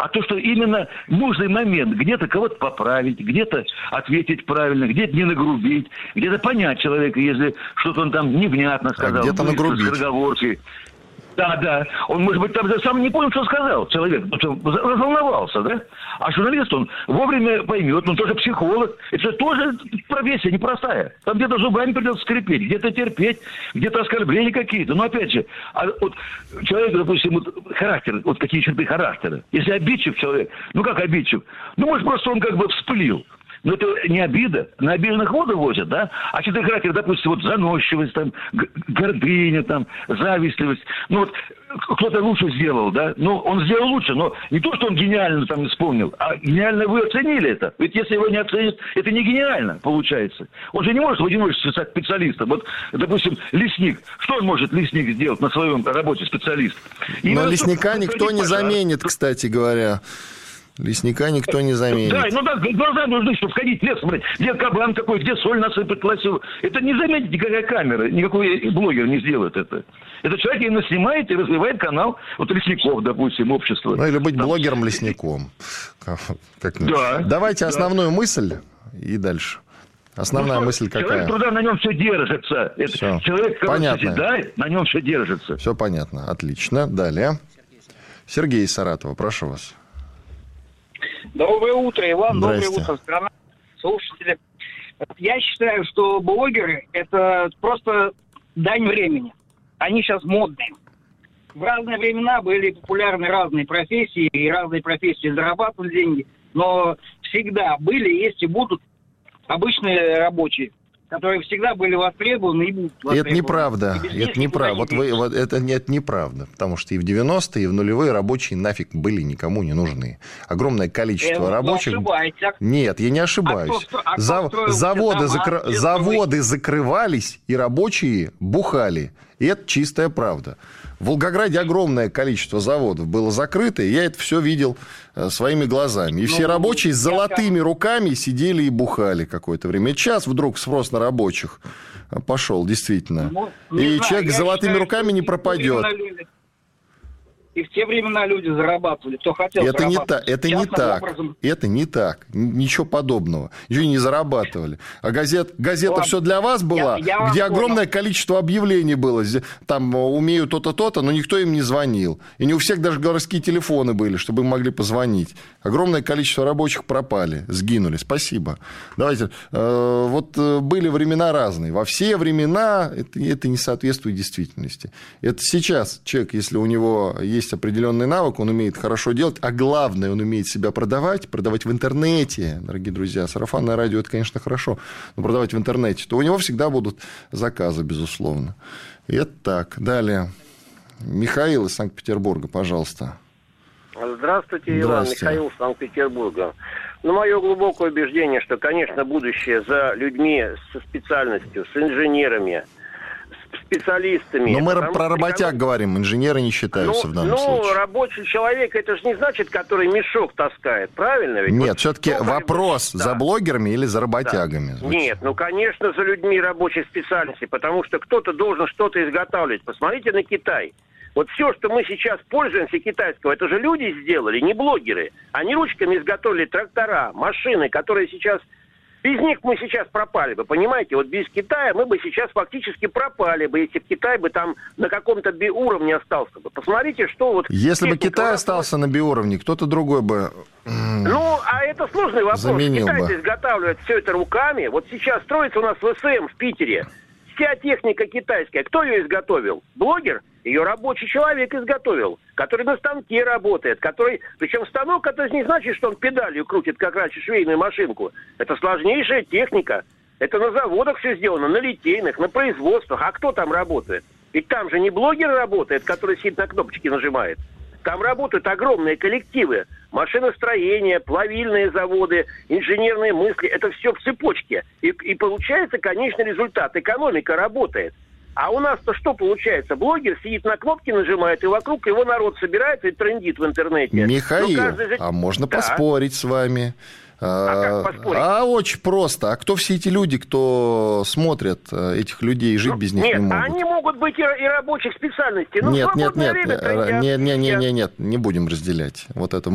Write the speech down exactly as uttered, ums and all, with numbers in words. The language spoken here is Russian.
а то, что именно нужный момент, где-то кого-то поправить, где-то ответить правильно, где-то не нагрубить, где-то понять человека, если что-то он там невнятно сказал. А где-то нагрубить. Скороговоркой. Да, да. Он, может быть, там сам не понял, что сказал человек. Разволновался, да? А журналист, он вовремя поймет, он тоже психолог. Это тоже профессия непростая. Там где-то зубами придется скрипеть, где-то терпеть, где-то оскорбления какие-то. Но опять же, а вот человек, допустим, вот характер, вот какие черты характера. Если обидчив человек, ну как обидчив? Ну, может, просто он как бы вспылил. Но это не обида. На обиженных воду возят, да? А черты характера, допустим, вот заносчивость, там, гордыня, там, завистливость. Ну вот кто-то лучше сделал, да? Ну, он сделал лучше, но не то, что он гениально там исполнил, а гениально вы оценили это. Ведь если его не оценят, это не гениально получается. Он же не может в одиночестве стать специалистом. Вот, допустим, лесник. Что он может, лесник, сделать на своем работе специалист? И но лесника что, никто не пожар. заменит, кстати говоря. Лесника никто не заменит. Да, ну да, глаза нужны, чтобы входить в лес, смотреть, где кабан такой, где соль насыпать классил. Это не заметит никакая камера, никакой блогер не сделает это. Этот человек именно снимает и развивает канал вот лесников, допустим, общества. Ну или быть там блогером-лесником. Как да. Давайте да. основную мысль и дальше. Основная ну, мысль какая? Человек труда, на нем все держится. Это все. Человек, который понятно. Седает, на нем все держится. Все понятно, отлично. Далее. Сергей из Саратова, прошу вас. Доброе утро, Иван. Доброе утро, страна, слушатели. Я считаю, что блогеры – это просто дань времени. Они сейчас модные. В разные времена были популярны разные профессии, и разные профессии зарабатывали деньги. Но всегда были, есть и будут обычные рабочие, которые всегда были востребованы и будут востребованы. Это неправда. Это неправда. Вот вы, вот это, это неправда. Потому что и в девяностые, и в нулевые рабочие нафиг были никому не нужны. Огромное количество э, рабочих... Ошибаетесь. Нет, я не ошибаюсь. А кто, а Зав... Заводы, закр... Заводы закрывались, и рабочие бухали. И это чистая правда. В Волгограде огромное количество заводов было закрыто, и я это все видел своими глазами. И все ну, рабочие с золотыми руками сидели и бухали какое-то время. И сейчас вдруг спрос на рабочих пошел, действительно. Ну, и знаю, человек с золотыми считаю, руками не пропадет. И в те времена люди зарабатывали, кто хотел это не зарабатывать. та, это не так. Образом... Это не так. Ничего подобного. Еще не зарабатывали. А газет, газета Ладно. «Все для вас» была, я, я где огромное понял. количество объявлений было. Там умею то-то, то-то, но никто им не звонил. И не у всех даже городские телефоны были, чтобы им могли позвонить. Огромное количество рабочих пропали, сгинули. Спасибо. Давайте. Вот были времена разные. Во все времена это, это не соответствует действительности. Это сейчас человек, если у него есть определенный навык, он умеет хорошо делать, а главное, он умеет себя продавать, продавать в интернете, дорогие друзья. Сарафанное радио – это, конечно, хорошо, но продавать в интернете, то у него всегда будут заказы, безусловно. И это так. Далее. Михаил из Санкт-Петербурга, пожалуйста. Здравствуйте, Иван. Здравствуйте. Михаил из Санкт-Петербурга. Ну, мое глубокое убеждение, что, конечно, будущее за людьми со специальностью, с инженерами, специалистами. Но мы потому, про работяг потому... говорим, инженеры не считаются ну, в данном ну, случае. Ну, рабочий человек, это же не значит, который мешок таскает, правильно ведь? Нет, вот, все-таки вопрос, да. за блогерами или за работягами? Да. Нет, ну, конечно, за людьми рабочей специальности, потому что кто-то должен что-то изготавливать. Посмотрите на Китай. Вот все, что мы сейчас пользуемся китайского, это же люди сделали, не блогеры. Они ручками изготовили трактора, машины, которые сейчас... Без них мы сейчас пропали бы, понимаете? Вот без Китая мы бы сейчас фактически пропали бы, если бы Китай бы там на каком-то биуровне остался бы. Посмотрите, что вот... Если бы Китай остался на биуровне, кто-то другой бы... Ну, а это сложный вопрос. Китайцы изготавливают все это руками. Вот сейчас строится у нас ВСМ в Питере. Вся техника китайская. Кто ее изготовил? Блогер? Ее рабочий человек изготовил, который на станке работает, который... Причем станок, это не значит, что он педалью крутит, как раньше, швейную машинку. Это сложнейшая техника. Это на заводах все сделано, на литейных, на производствах. А кто там работает? Ведь там же не блогер работает, который сидит на кнопочки нажимает. Там работают огромные коллективы. Машиностроение, плавильные заводы, инженерные мысли. Это все в цепочке. И, и получается конечный результат. Экономика работает. А у нас-то что получается? Блогер сидит на кнопке, нажимает, и вокруг его народ собирается и трендит в интернете. Михаил, ну, каждый... а можно да. поспорить с вами? А, как поспорить? А очень просто. А кто все эти люди, кто смотрят этих людей и жить ну, без них нет, не могут? Они могут быть и, и рабочих специальностей. Ну, нет, нет, нет, время нет, нет, нет, нет, нет, не будем разделять. Вот это